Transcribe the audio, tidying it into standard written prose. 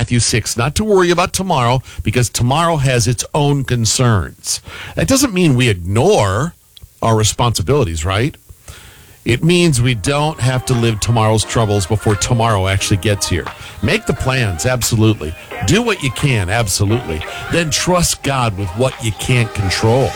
Matthew 6, not to worry about tomorrow because tomorrow has its own concerns. That doesn't mean we ignore our responsibilities, right? It means we don't have to live tomorrow's troubles before tomorrow actually gets here. Make the plans, absolutely. Do what you can, absolutely. Then trust God with what you can't control.